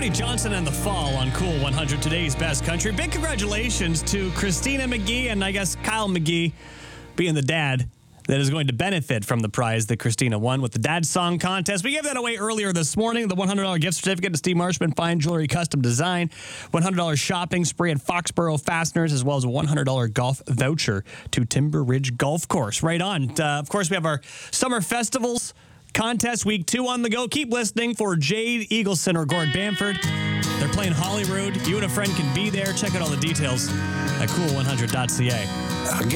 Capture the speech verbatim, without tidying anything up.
Cody Johnson and the Fall on Cool one hundred, today's best country. Big congratulations to Christina McGee and I guess Kyle McGee being the dad that is going to benefit from the prize that Christina won with the Dad Song Contest. We gave that away earlier this morning, the one hundred dollars gift certificate to Steve Marshman Fine Jewelry Custom Design, one hundred dollars shopping spree at Foxborough Fasteners, as well as a one hundred dollars golf voucher to Timber Ridge Golf Course. Right on. Uh, of course, we have our Summer Festivals Contest Week two on the go. Keep listening for Jade Eagleson or Gord Bamford. They're playing Holyrood. You and a friend can be there. Check out all the details at cool one hundred dot c a.